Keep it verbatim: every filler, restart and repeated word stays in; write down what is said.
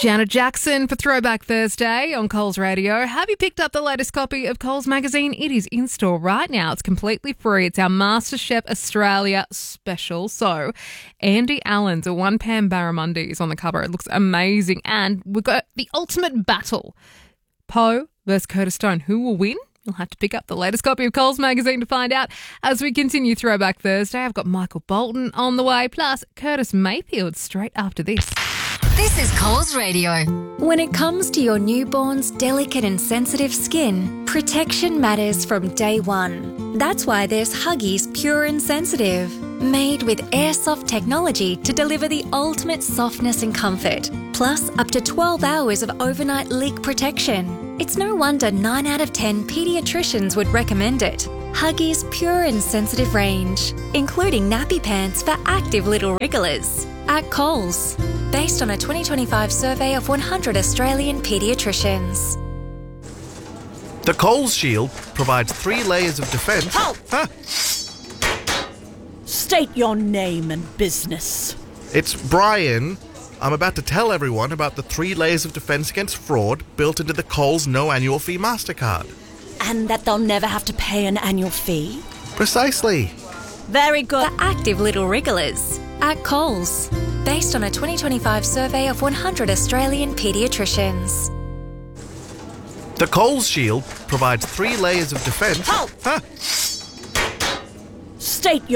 Janet Jackson for Throwback Thursday on Coles Radio. Have you picked up the latest copy of Coles magazine? It is in store right now. It's completely free. It's our MasterChef Australia special. So, Andy Allen's a one-pan barramundi is on the cover. It looks amazing. And we've got the ultimate battle. Poe versus Curtis Stone. Who will win? You'll have to pick up the latest copy of Coles magazine to find out. As we continue Throwback Thursday, I've got Michael Bolton on the way, plus Curtis Mayfield straight after this. This is Coles Radio. When it comes to your newborn's delicate and sensitive skin, protection matters from day one. That's why there's Huggies Pure and Sensitive, made with airsoft technology to deliver the ultimate softness and comfort, plus up to twelve hours of overnight leak protection. It's no wonder nine out of ten paediatricians would recommend it. Huggies Pure and Sensitive range, including nappy pants for active little wrigglers. At Coles, based on a twenty twenty-five survey of one hundred Australian paediatricians. The Coles Shield provides three layers of defence. Halt! Huh? State your name and business. It's Brian. I'm about to tell everyone about the three layers of defence against fraud built into the Coles No Annual Fee MasterCard. And that they'll never have to pay an annual fee? Precisely. Very good. For active little wrigglers. At Coles, based on a twenty twenty-five survey of one hundred Australian paediatricians. The Coles Shield provides three layers of defence. Halt! Huh? State your